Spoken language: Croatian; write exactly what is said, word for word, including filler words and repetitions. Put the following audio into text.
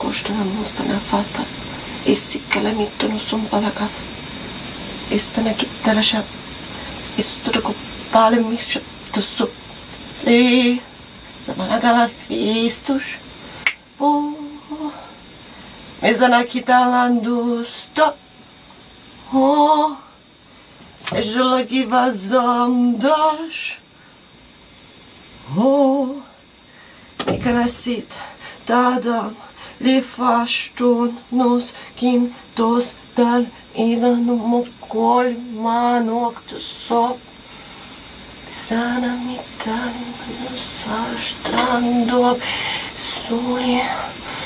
postana mustana fata. Issikkällä mittunut sun palakav. Issana kittarasha. Istudaku palmisha tussu. Lee. Samalagala fistus. Puu. Mezana kitalandusto. Oh. Želaki vazam daš. Oh. Mikä näsit tadam. Lefaston nos kintos tal izanumuk kolmanoktus sop. Sana mitään saastrandov suli